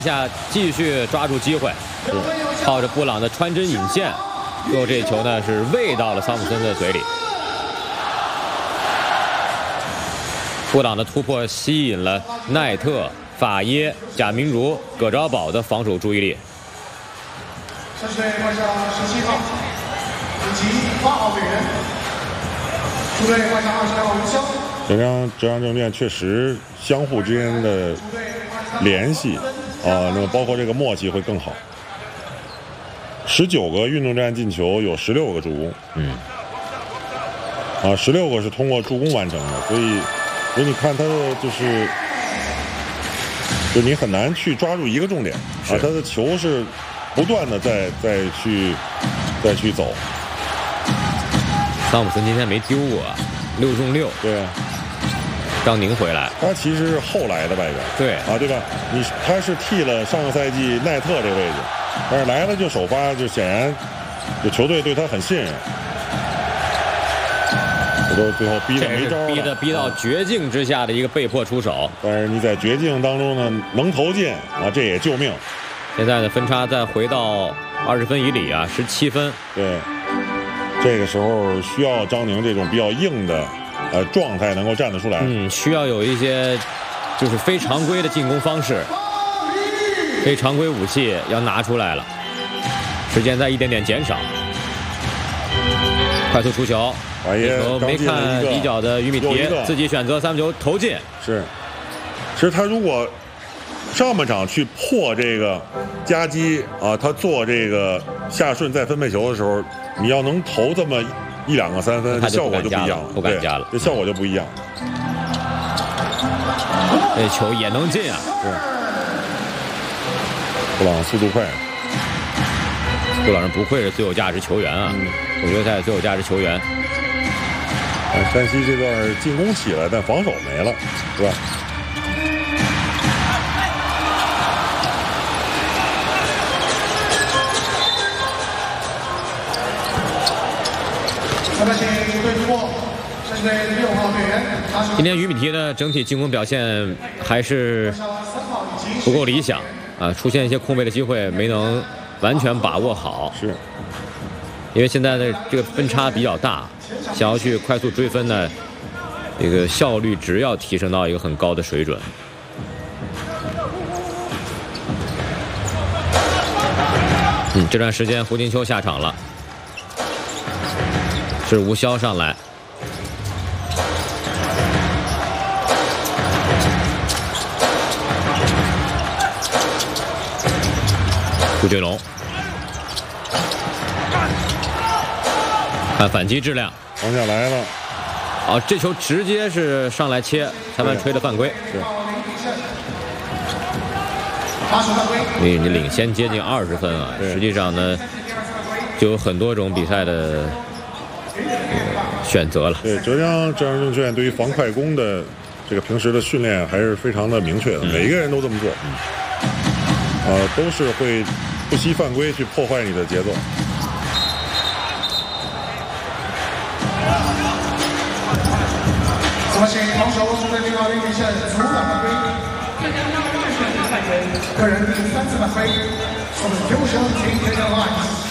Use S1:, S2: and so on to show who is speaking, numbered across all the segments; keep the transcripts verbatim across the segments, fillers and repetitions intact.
S1: 下继续抓住机会，靠着布朗的穿针引线，最后这一球呢是喂到了桑普森的嘴里。布朗的突破吸引了奈特、法耶、贾明儒、葛昭宝的防守注意力。
S2: 这是换上十七号以及八号队员，主队换上二十号吴潇。
S3: 这张这张正面确实相互之间的联系啊，那么包括这个默契会更好。十九个运动战进球，有十六个助攻，
S1: 嗯，
S3: 啊，十六个是通过助攻完成的，所以，所以你看他的就是，就你很难去抓住一个重点啊，他的球是不断的在再去再去走。
S1: 桑普森今天没丢过，六中六。
S3: 对。
S1: 张宁回来，
S3: 他其实是后来的外援，
S1: 对
S3: 啊，对吧？你他是替了上个赛季奈特这个位置，但是来了就首发，就显然就球队对他很信任，这都最后逼得没招了，
S1: 逼得逼到绝境之下的一个被迫出手。
S3: 但是你在绝境当中呢，能投进啊，这也救命。
S1: 现在的分差再回到二十分以里啊，十七分。
S3: 对，这个时候需要张宁这种比较硬的。呃，状态能够站得出来，
S1: 嗯，需要有一些就是非常规的进攻方式，非常规武器要拿出来了。时间在一点点减少，快速出球，这球没看底角的于米提，自己选择三分球投进。
S3: 是，其实他如果上半场去破这个夹击啊，他做这个下顺再分配球的时候，你要能投这么一两个三分，效果就不一样了，
S1: 不敢加了，
S3: 这效果就不一样。
S1: 这球也能进啊！
S3: 是，布朗速度快，
S1: 布朗人不愧是最有价值球员啊！嗯、总决赛最有价值球员。
S3: 山西这段进攻起来，但防守没了，是吧？
S1: 今天于米提呢，整体进攻表现还是不够理想啊，出现一些空位的机会没能完全把握好。
S3: 是，
S1: 因为现在的这个分差比较大，想要去快速追分呢，这个效率值要提升到一个很高的水准。嗯，这段时间胡金秋下场了。是吴潇上来，胡俊龙，看反击质量，
S3: 往下来了。
S1: 好，这球直接是上来切，裁判吹的犯规。
S3: 是。
S1: 因为你领先接近二十分啊，实际上呢，就有很多种比赛的。选择了。
S3: 对，浙江浙江证券对于防快攻的这个平时的训练还是非常的明确的，嗯、每一个人都这么做，嗯、呃，都是会不惜犯规去破坏你的节奏。
S2: 我请防守主队领导人比赛主打犯规，个人第三次犯规，从优秀群体的 line。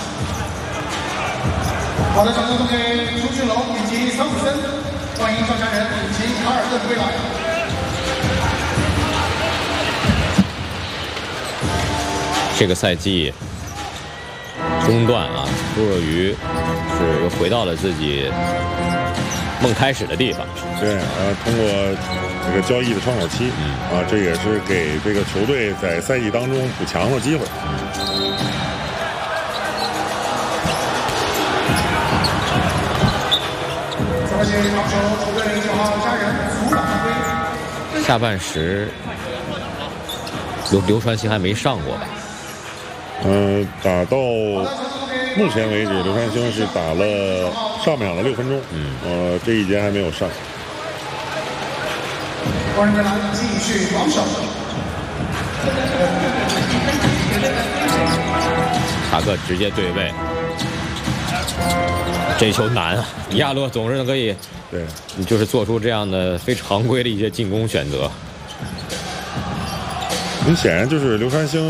S2: 好的，掌声送给朱俊龙以及桑普森，欢迎赵家人以及卡尔顿归来。
S1: 这个赛季中段啊，苏若愚是又回到了自己梦开始的地方。
S3: 对，呃，通过这个交易的窗口期，嗯、啊，这也是给这个球队在赛季当中补强的机会。嗯
S1: 下半时，刘刘传兴还没上过吧？
S3: 嗯、呃，打到目前为止，刘传兴是打了上半场的六分钟，嗯，呃，这一节还没有上。
S2: 国人来继续防守。
S1: 塔克直接对位。这球难啊！亚洛总是可以，
S3: 对，
S1: 你就是做出这样的非常规的一些进攻选择。
S3: 很显然就是刘传兴